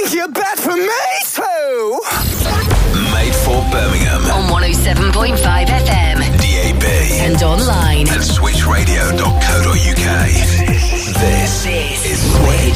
You bet for me too! Made for Birmingham. On 107.5 FM. DAB. And online. At switchradio.co.uk. This is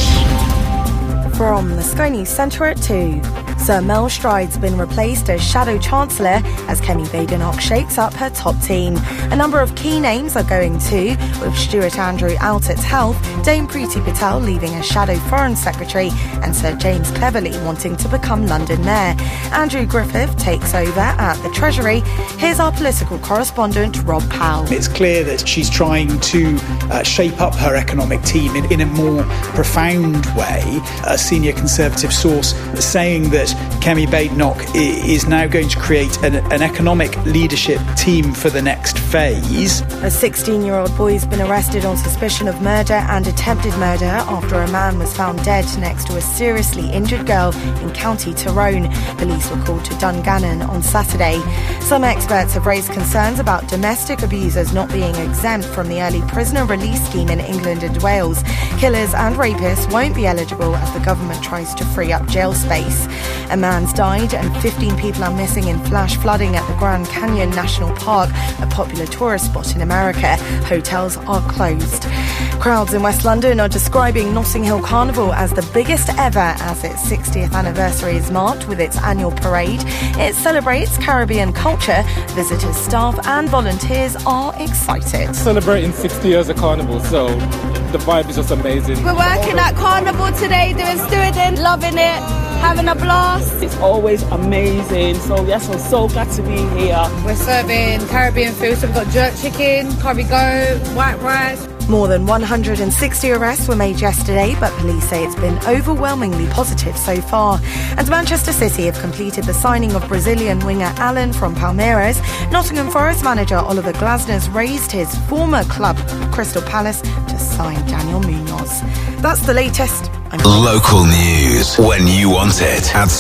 Switch. From the Sky News Centre at 2. Sir Mel Stride's been replaced as Shadow Chancellor as Kemi Badenoch shakes up her top team. A number of key names are going too, with Stuart Andrew out at health, Dame Priti Patel leaving as Shadow Foreign Secretary, and Sir James Cleverly wanting to become London Mayor. Andrew Griffith takes over at the Treasury. Here's our political correspondent, Rob Powell. It's clear that she's trying to shape up her economic team in a more profound way. A senior Conservative source saying that Kemi Badenoch is now going to create an economic leadership team for the next phase. A 16-year-old boy has been arrested on suspicion of murder and attempted murder after a man was found dead next to a seriously injured girl in County Tyrone. Police were called to Dungannon on Saturday. Some experts have raised concerns about domestic abusers not being exempt from the early prisoner release scheme in England and Wales. Killers and rapists won't be eligible as the government tries to free up jail space. A man's died and 15 people are missing in flash flooding at the Grand Canyon National Park, a popular tourist spot in America. Hotels are closed. Crowds in West London are describing Notting Hill Carnival as the biggest ever as its 60th anniversary is marked with its annual parade. It celebrates Caribbean culture. Visitors, staff and volunteers are excited. Celebrating 60 years of Carnival, so the vibe is just amazing. We're working at Carnival today, doing stewarding, loving it, having a blast. It's always amazing, so yes, I'm so glad to be here. We're serving Caribbean food, so we've got jerk chicken, curry goat, white rice. More than 160 arrests were made yesterday, but police say it's been overwhelmingly positive so far. And Manchester City have completed the signing of Brazilian winger Alan from Palmeiras. Nottingham Forest manager Oliver Glasner's raised his former club, Crystal Palace, to sign Daniel Munoz. That's the latest. Local news when you want it at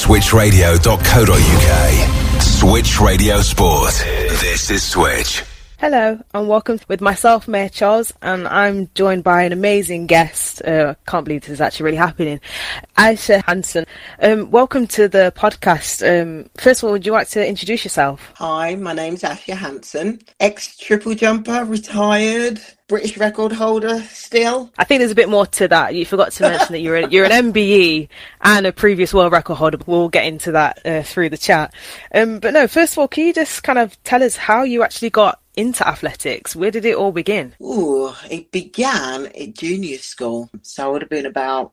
switchradio.co.uk. Switch Radio Sport. This is Switch. Hello and welcome with myself, Mayor Charles, and I'm joined by an amazing guest. I can't believe this is actually really happening. Aisha Hanson, welcome to the podcast. First of all, would you like to introduce yourself? Hi, my name's Aisha Hanson, ex-triple jumper, retired, British record holder still. I think there's a bit more to that. You forgot to mention that you're an MBE and a previous world record holder. We'll get into that through the chat. But no, first of all, can you just kind of tell us how you actually got into athletics? Where did it all begin? It began at junior school. So I would have been about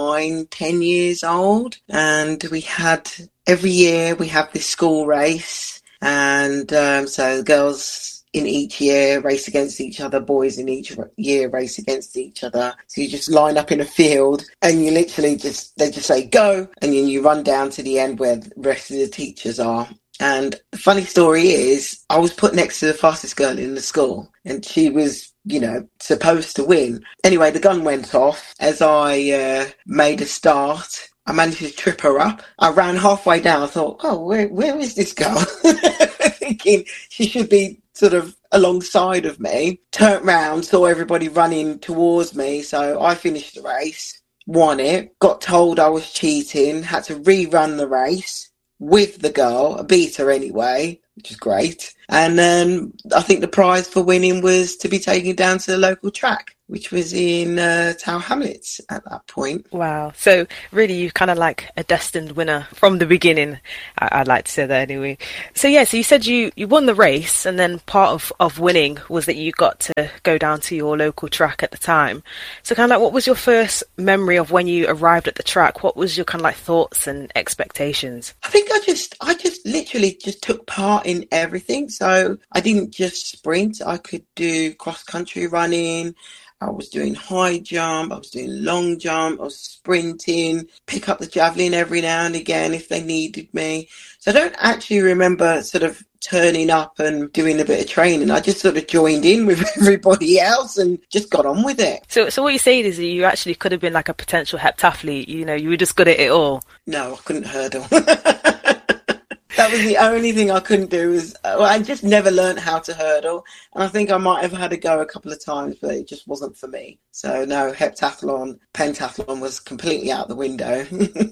9-10 years old. And we had, every year we have this school race. And so the girls in each year race against each other, boys in each year race against each other. So you just line up in a field and you literally they just say go, and then you run down to the end where the rest of the teachers are. And the funny story is, I was put next to the fastest girl in the school, and she was, supposed to win. Anyway, the gun went off as I made a start. I managed to trip her up. I ran halfway down. I thought, where is this girl? Thinking she should be sort of alongside of me. Turned round, saw everybody running towards me. So I finished the race, won it, got told I was cheating, had to rerun the race with the girl. I beat her anyway, which is great. And then I think the prize for winning was to be taken down to the local track, which was in Tower Hamlets at that point. Wow. So really you're kind of like a destined winner from the beginning. I'd like to say that anyway. So yeah, so you said you won the race, and then part of winning was that you got to go down to your local track at the time. So kind of like, what was your first memory of when you arrived at the track? What was your kind of like thoughts and expectations? I think I just literally just took part in everything. So I didn't just sprint. I could do cross country running. I was doing high jump, I was doing long jump, I was sprinting, pick up the javelin every now and again if they needed me. So I don't actually remember sort of turning up and doing a bit of training. I just sort of joined in with everybody else and just got on with it. So what you're saying is that you actually could have been like a potential heptathlete, you were just good at it all. No, I couldn't hurdle. That was the only thing I couldn't do. I just never learned how to hurdle. And I think I might have had a go a couple of times, but it just wasn't for me. So no, heptathlon, pentathlon was completely out the window.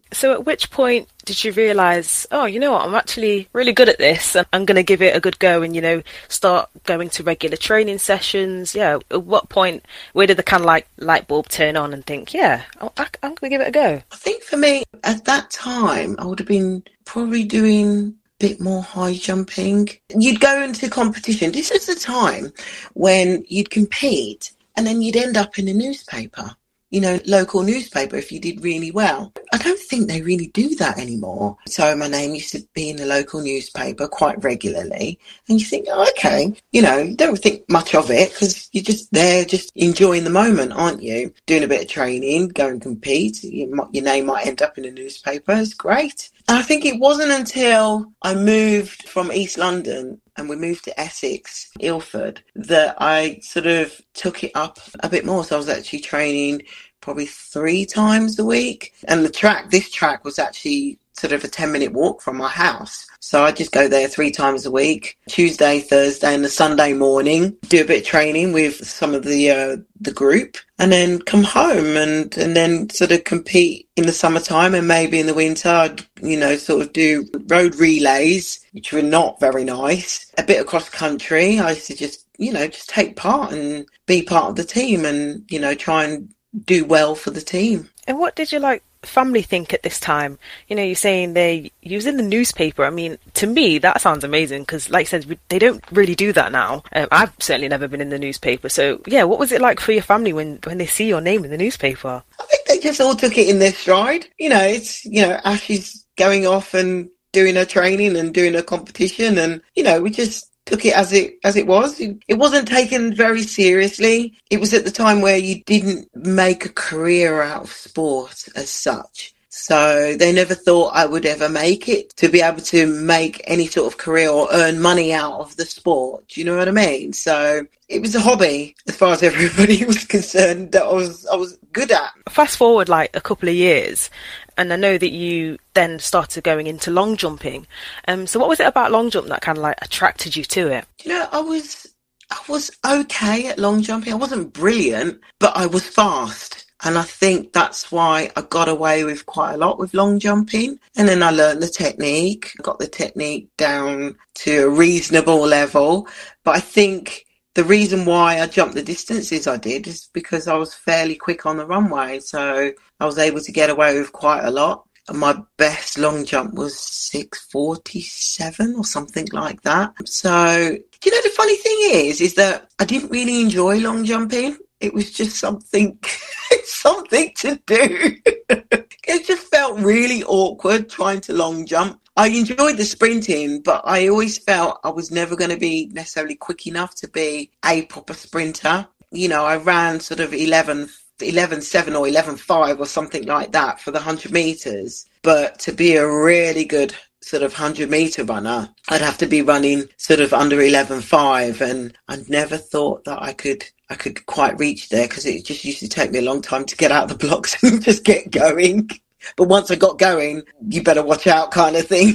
So at which point did you realise, oh, you know what, I'm actually really good at this and I'm going to give it a good go and, start going to regular training sessions? Yeah, at what point, where did the kind of light bulb turn on and think, yeah, I'm going to give it a go? I think for me, at that time, I would have been probably doing bit more high jumping. You'd go into competition. This is the time when you'd compete and then you'd end up in a newspaper, local newspaper if you did really well. I don't think they really do that anymore. So my name used to be in the local newspaper quite regularly. And you think, oh, okay, you don't think much of it because you're just there just enjoying the moment, aren't you? Doing a bit of training, go and compete. Your name might end up in a newspaper. It's great. And I think it wasn't until I moved from East London and we moved to Essex, Ilford, that I sort of took it up a bit more. So I was actually training probably 3 times a week. And this track was actually sort of a 10-minute walk from my house. So I just go there 3 times a week, Tuesday, Thursday and the Sunday morning, do a bit of training with some of the group and then come home and then sort of compete in the summertime and maybe in the winter, I'd, sort of do road relays, which were not very nice, a bit of cross country. I used to just take part and be part of the team and, try and do well for the team. And what did your family think at this time? You're saying you was in the newspaper. I mean, to me, that sounds amazing because, like I said, they don't really do that now. I've certainly never been in the newspaper. So, yeah, what was it like for your family when they see your name in the newspaper? I think they just all took it in their stride. It's, Ashley's going off and doing her training and doing her competition and, we just took it as it was. It wasn't taken very seriously. It was at the time where you didn't make a career out of sport as such. So they never thought I would ever make it to be able to make any sort of career or earn money out of the sport. Do you know what I mean? So it was a hobby as far as everybody was concerned that I was good at. Fast forward a couple of years and I know that you then started going into long jumping. So what was it about long jump that kind of attracted you to it? I was okay at long jumping. I wasn't brilliant, but I was fast. And I think that's why I got away with quite a lot with long jumping. And then I learned the technique, got the technique down to a reasonable level. But I think the reason why I jumped the distances I did is because I was fairly quick on the runway. So I was able to get away with quite a lot. And my best long jump was 6:47 or something like that. So, the funny thing is that I didn't really enjoy long jumping. It was just something to do. It just felt really awkward trying to long jump. I enjoyed the sprinting, but I always felt I was never going to be necessarily quick enough to be a proper sprinter. I ran sort of 11.7 or 11.5 or something like that for the 100 metres. But to be a really good sort of 100-metre runner, I'd have to be running sort of under 11.5. And I never thought that I could quite reach there because it just used to take me a long time to get out of the blocks and just get going. But once I got going, you better watch out kind of thing.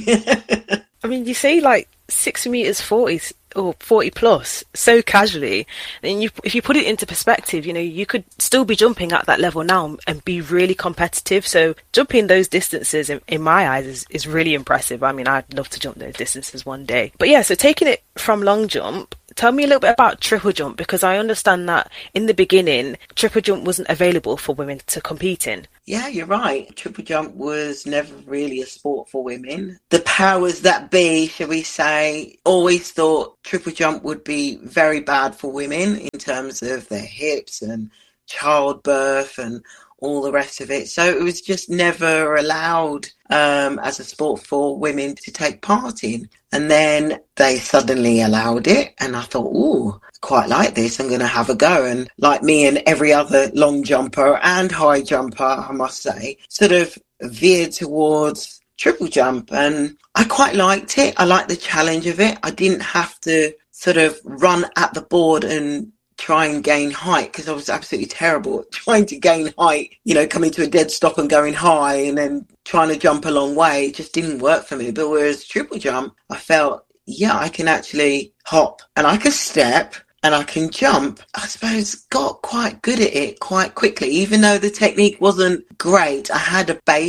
I mean, you say 6 meters 40 or 40 plus so casually, and if you put it into perspective, you could still be jumping at that level now and be really competitive. So jumping those distances in my eyes is really impressive. I mean, I'd love to jump those distances one day. But yeah, so taking it from long jump, tell me a little bit about triple jump, because I understand that in the beginning, triple jump wasn't available for women to compete in. Yeah, you're right. Triple jump was never really a sport for women. The powers that be, shall we say, always thought triple jump would be very bad for women in terms of their hips and childbirth and all the rest of it. So it was just never allowed as a sport for women to take part in. And then they suddenly allowed it. And I thought, ooh, quite like this. I'm going to have a go. And like me and every other long jumper and high jumper, I must say, sort of veered towards triple jump. And I quite liked it. I liked the challenge of it. I didn't have to sort of run at the board and try and gain height, because I was absolutely terrible at trying to gain height, coming to a dead stop and going high and then trying to jump a long way. It just didn't work for me. But whereas triple jump, I felt, yeah, I can actually hop and I can step and I can jump. I suppose got quite good at it quite quickly, even though the technique wasn't great. I had a base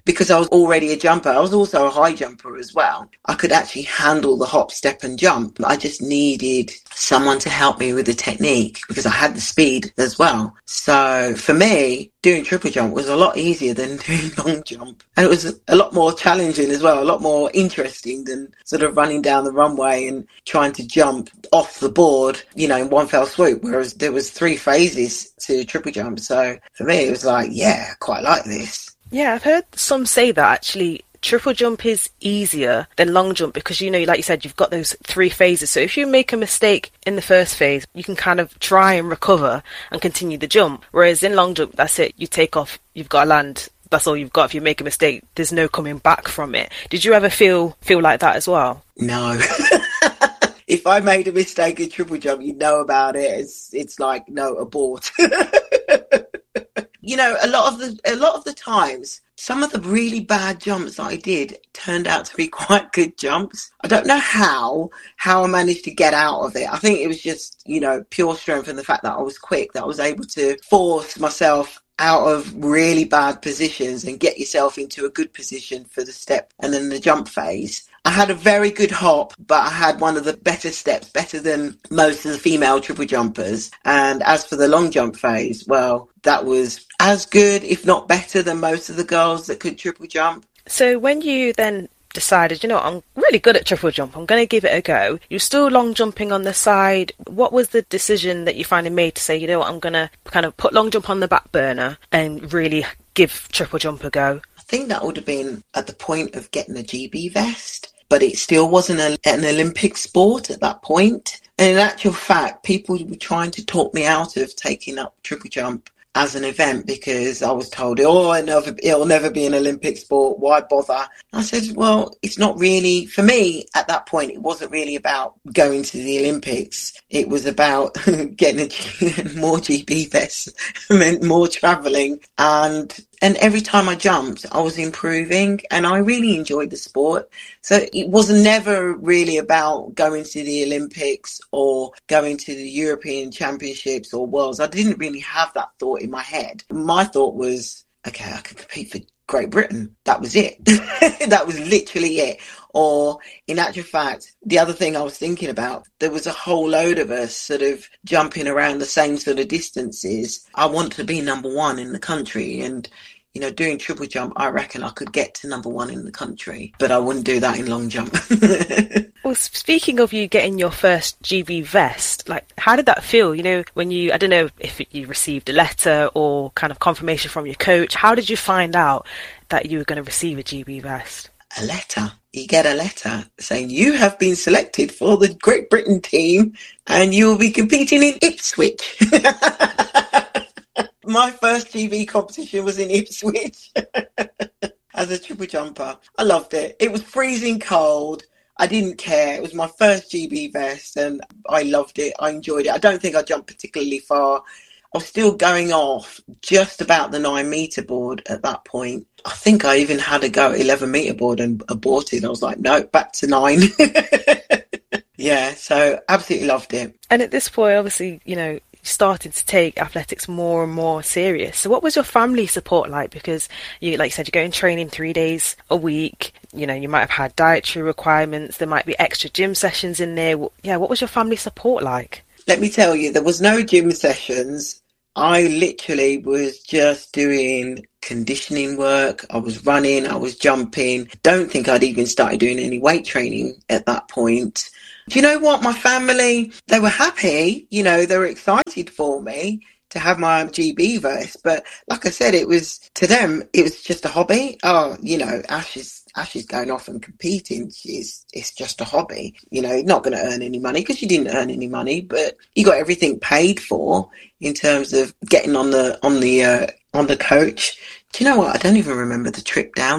because I was already a jumper, I was also a high jumper as well. I could actually handle the hop, step and jump. I just needed someone to help me with the technique because I had the speed as well. So for me, doing triple jump was a lot easier than doing long jump. And it was a lot more challenging as well, a lot more interesting than sort of running down the runway and trying to jump off the board, you know, in one fell swoop, whereas there was 3 phases to triple jump. So for me, it was like, yeah, I quite like this. Yeah, I've heard some say that actually triple jump is easier than long jump because, you know, like you said, you've got those 3 phases. So if you make a mistake in the first phase, you can kind of try and recover and continue the jump. Whereas in long jump, that's it. You take off, you've got to land. That's all you've got. If you make a mistake, there's no coming back from it. Did you ever feel like that as well? No. If I made a mistake in triple jump, you know about it. It's like, no, abort. You know, a lot of the times, some of the really bad jumps that I did turned out to be quite good jumps. I don't know how I managed to get out of it. I think it was just, you know, pure strength and the fact that I was quick, that I was able to force myself out of really bad positions and get yourself into a good position for the step and then the jump phase. I had a very good hop, but I had one of the better steps, better than most of the female triple jumpers. And as for the long jump phase, well, that was as good, if not better, than most of the girls that could triple jump. So when you then decided, you know, I'm really good at triple jump, I'm going to give it a go, you're still long jumping on the side. What was the decision that you finally made to say, you know what, I'm going to kind of put long jump on the back burner and really give triple jump a go? I think that would have been at the point of getting a GB vest, but it still wasn't an Olympic sport at that point. And in actual fact, people were trying to talk me out of taking up triple jump as an event because I was told, it'll never be an Olympic sport. Why bother? I said, well, it's not really, for me at that point, it wasn't really about going to the Olympics. It was about getting more GB vests, meant more travelling. And every time I jumped, I was improving and I really enjoyed the sport. So it was never really about going to the Olympics or going to the European Championships or Worlds. I didn't really have that thought in my head. My thought was, okay, I could compete for Great Britain. That was it. That was literally it. Or in actual fact, the other thing I was thinking about, there was a whole load of us sort of jumping around the same sort of distances. I want to be number 1 in the country. And, you know, doing triple jump, I reckon I could get to number 1 in the country, but I wouldn't do that in long jump. Well, speaking of you getting your first GB vest, like, how did that feel? You know, when you, I don't know if you received a letter or kind of confirmation from your coach, how did you find out that you were going to receive a GB vest? A letter. You get a letter saying you have been selected for the Great Britain team and you will be competing in Ipswich. My first GB competition was in Ipswich as a triple jumper. I loved it. It was freezing cold. I didn't care. It was my first GB vest and I loved it. I enjoyed it. I don't think I jumped particularly far. I was still going off just about the 9 metre board at that point. I think I even had a go at 11 metre board and aborted. I was like, no, back to 9. Yeah, so absolutely loved it. And at this point, obviously, you know, started to take athletics more and more serious. So what was your family support like? Because you, like you said, you're going training 3 days a week. You know, you might have had dietary requirements. There might be extra gym sessions in there. Yeah, what was your family support like? Let me tell you, there was no gym sessions. I literally was just doing conditioning work. I was running, I was jumping. Don't think I'd even started doing any weight training at that point. Do you know what? My family, they were happy. You know, they were excited for me to have my GB vest. But like I said, it was, to them, it was just a hobby. Oh, you know, Ash is going off and competing. It's just a hobby. You know, not going to earn any money because you didn't earn any money, but you got everything paid for in terms of getting on the coach. Do you know what? I don't even remember the trip down there.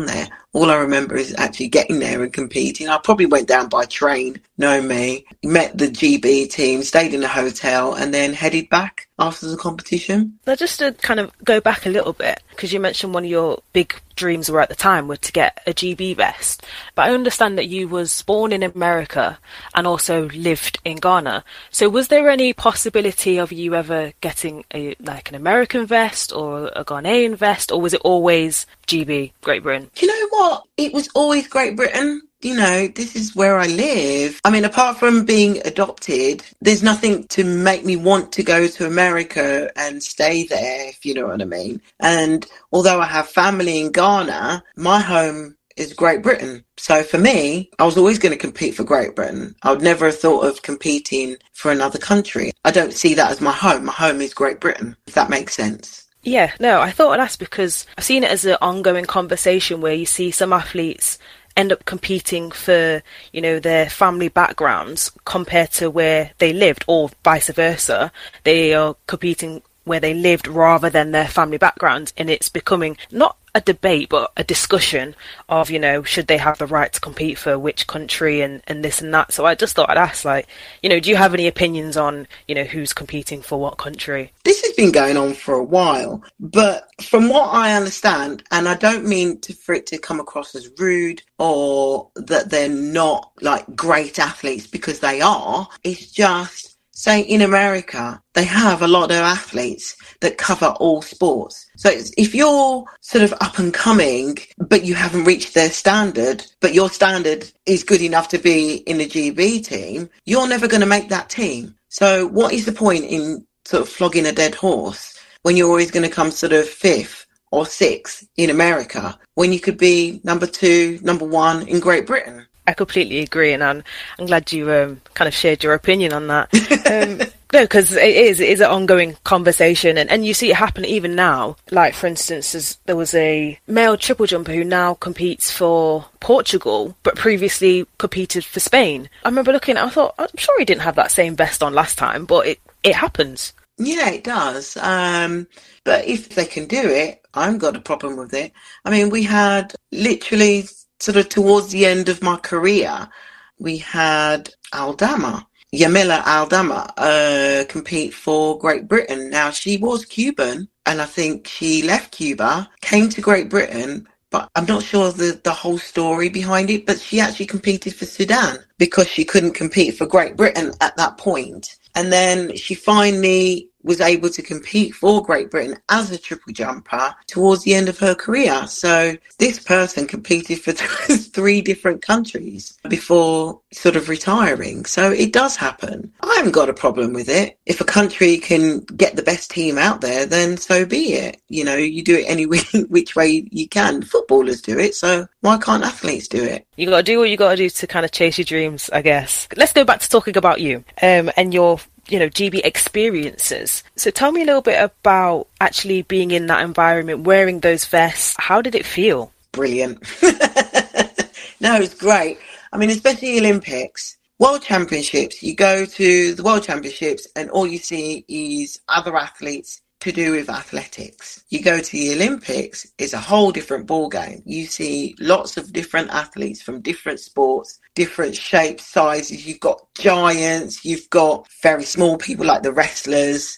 All I remember is actually getting there and competing. I probably went down by train, know me, met the GB team, stayed in a hotel and then headed back after the competition. Now, just to kind of go back a little bit, because you mentioned one of your big dreams were at the time were to get a GB vest. But I understand that you was born in America and also lived in Ghana. So was there any possibility of you ever getting an American vest or a Ghanaian vest, or was it always GB, Great Britain? Do you know what? It was always Great Britain. You know, this is where I live. I mean, apart from being adopted, there's nothing to make me want to go to America and stay there, if you know what I mean. And although I have family in Ghana, my home is Great Britain. So for me, I was always going to compete for Great Britain. I would never have thought of competing for another country. I don't see that as my home. My home is Great Britain, if that makes sense. Yeah, no, I thought I'd ask because I've seen it as an ongoing conversation where you see some athletes end up competing for, you know, their family backgrounds compared to where they lived, or vice versa. They are competing where they lived rather than their family background, and it's becoming not a debate but a discussion of, you know, should they have the right to compete for which country and this and that. So I just thought I'd ask, like, you know, do you have any opinions on, you know, who's competing for what country? This has been going on for a while, but from what I understand, and I don't mean for it to come across as rude or that they're not like great athletes, because they are, it's just, say in America, they have a lot of athletes that cover all sports. So if you're sort of up and coming, but you haven't reached their standard, but your standard is good enough to be in the GB team, you're never going to make that team. So what is the point in sort of flogging a dead horse when you're always going to come sort of fifth or sixth in America when you could be number 2, number 1 in Great Britain? I completely agree, and I'm glad you kind of shared your opinion on that. No, because it is an ongoing conversation, and you see it happen even now. Like, for instance, there was a male triple jumper who now competes for Portugal, but previously competed for Spain. I remember looking at it, I thought, I'm sure he didn't have that same vest on last time, but it happens. Yeah, it does. But if they can do it, I haven't got a problem with it. I mean, we had literally sort of towards the end of my career, we had Yamila Aldama, compete for Great Britain. Now, she was Cuban, and I think she left Cuba, came to Great Britain, but I'm not sure the whole story behind it, but she actually competed for Sudan because she couldn't compete for Great Britain at that point. And then she finally was able to compete for Great Britain as a triple jumper towards the end of her career. So this person competed for 3 different countries before sort of retiring. So it does happen. I haven't got a problem with it. If a country can get the best team out there, then so be it. You know, you do it any which way you can. Footballers do it, so why can't athletes do it? You got to do what you got to do to kind of chase your dreams, I guess. Let's go back to talking about you and your GB experiences. So tell me a little bit about actually being in that environment, wearing those vests. How did it feel? Brilliant. No, it was great. I mean, especially Olympics, World Championships. You go to the World Championships and all you see is other athletes to do with athletics. You go to the Olympics, it's a whole different ball game. You see lots of different athletes from different sports, different shapes, sizes. You've got giants, you've got very small people like the wrestlers.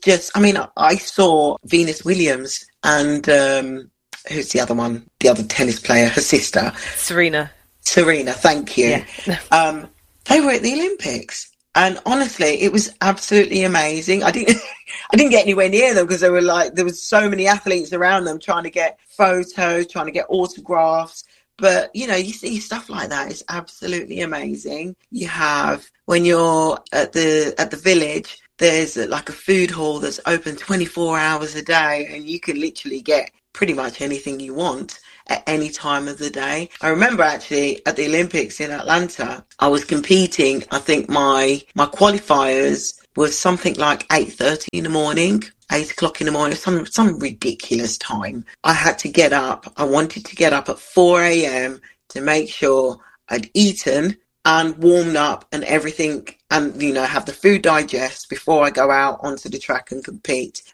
I saw Venus Williams and who's the other one? The other tennis player, her sister. Serena, thank you. Yeah. They were at the Olympics. And honestly, it was absolutely amazing. I didn't get anywhere near them because there was so many athletes around them trying to get photos, trying to get autographs. But, you know, you see stuff like that. It's absolutely amazing. You have, when you're at the village, there's like a food hall that's open 24 hours a day, and you can literally get pretty much anything you want at any time of the day. I remember actually at the Olympics in Atlanta, I was competing. I think my qualifiers was something like 8:30 in the morning, 8 o'clock in the morning, some ridiculous time. I had to get up. I wanted to get up at 4 a.m. to make sure I'd eaten and warmed up and everything, and, you know, have the food digest before I go out onto the track and compete.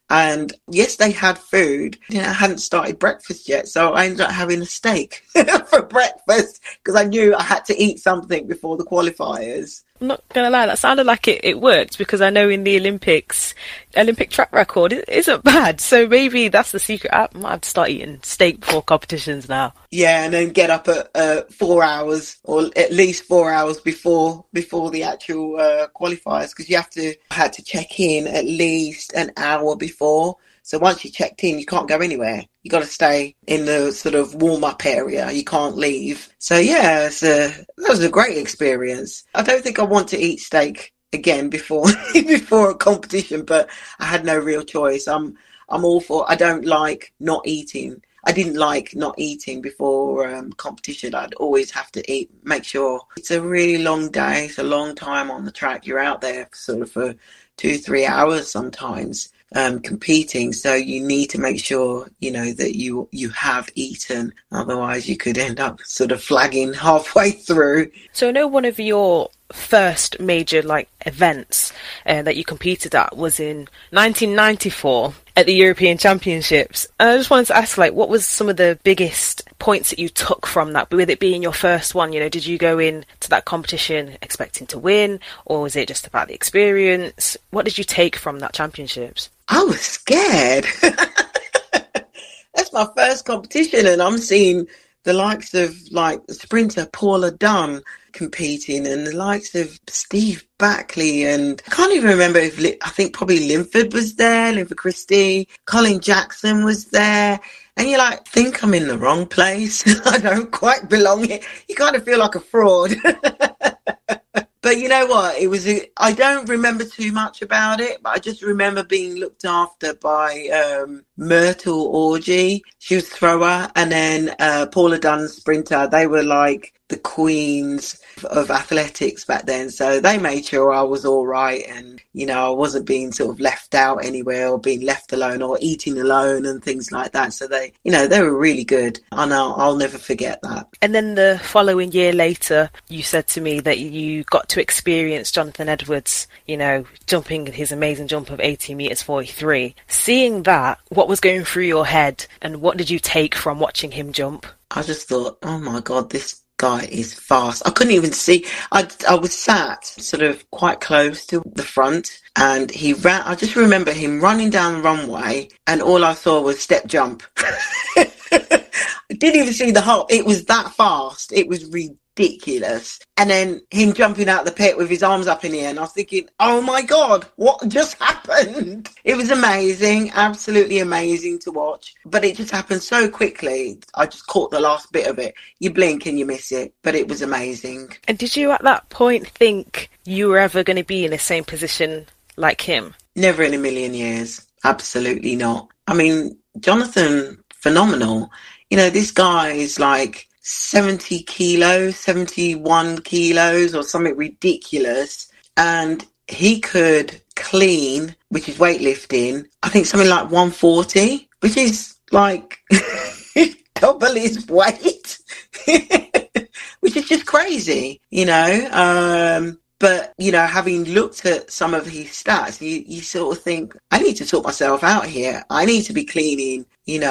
And yes, they had food. I hadn't started breakfast yet, so I ended up having a steak for breakfast because I knew I had to eat something before the qualifiers. I'm not going to lie, that sounded like it worked, because I know in the Olympics, Olympic track record isn't bad. So maybe that's the secret. I might have to start eating steak before competitions now. Yeah, and then get up at 4 hours, or at least 4 hours before the actual qualifiers, because I had to check in at least an hour before. So once you checked in, you can't go anywhere. You got to stay in the sort of warm-up area. You can't leave. So yeah, that was a great experience. I don't think I want to eat steak again before a competition, but I had no real choice. I'm all for. I don't like not eating. I didn't like not eating before competition. I'd always have to eat. Make sure it's a really long day. It's a long time on the track. You're out there sort of for 2-3 hours sometimes. Competing, so you need to make sure that you have eaten, otherwise you could end up sort of flagging halfway through. So I know one of your first major events that you competed at was in 1994 at the European Championships. And I just wanted to ask, what was some of the biggest points that you took from that, with it being your first one? Did you go in to that competition expecting to win, or was it just about the experience? What did you take from that championships? I was scared. That's my first competition, and I'm seeing the likes of sprinter Paula Dunn competing, and the likes of Steve Backley, and I can't even remember I think probably Linford was there, Linford Christie, Colin Jackson was there, and you're like, think I'm in the wrong place. I don't quite belong here. You kind of feel like a fraud. But you know what? I don't remember too much about it, but I just remember being looked after by Myrtle Orgy. She was thrower, and then Paula Dunn, sprinter. They were like the queens of athletics back then. So they made sure I was all right, and I wasn't being sort of left out anywhere or being left alone or eating alone and things like that. So they were really good, and I'll never forget that. And then the following year later, you said to me that you got to experience Jonathan Edwards, jumping his amazing jump of 18 meters 43. Seeing that, what was going through your head, and what did you take from watching him jump? I just thought, oh my God, this guy is fast. I couldn't even see. I was sat sort of quite close to the front, and he ran. I just remember him running down the runway, and all I saw was step jump. I didn't even see the hop. It was that fast. It was ridiculous. And then him jumping out the pit with his arms up in the air, and I was thinking, oh my God, what just happened? It was amazing, absolutely amazing to watch. But it just happened so quickly. I just caught the last bit of it. You blink and you miss it, but it was amazing. And did you at that point think you were ever going to be in the same position like him? Never in a million years. Absolutely not. I mean, Jonathan, phenomenal. This guy is like 70 kilos, 71 kilos or something ridiculous. And he could clean, which is weightlifting, I think something like 140, which is like double his weight, which is just crazy, But, having looked at some of his stats, you sort of think, I need to sort myself out here. I need to be cleaning,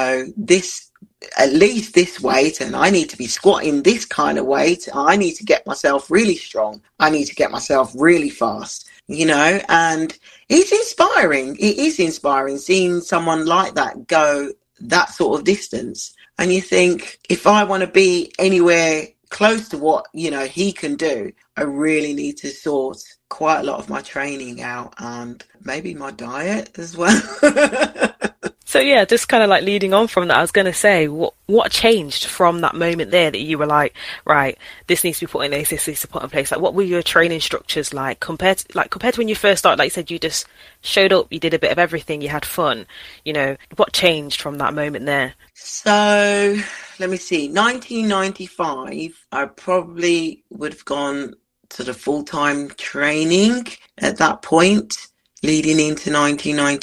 at least this weight, and I need to be squatting this kind of weight. I need to get myself really strong. I need to get myself really fast, and it's inspiring. It is inspiring seeing someone like that go that sort of distance. And you think, if I want to be anywhere close to what, he can do, I really need to sort quite a lot of my training out, and maybe my diet as well. So yeah, just kind of leading on from that, I was going to say, what changed from that moment there that you were like, right, this needs to be put in place, this needs to be put in place? What were your training structures like compared to when you first started? Like you said, you just showed up, you did a bit of everything, you had fun. What changed from that moment there? So let me see, 1995, I probably would have gone to the full-time training at that point, leading into 1996.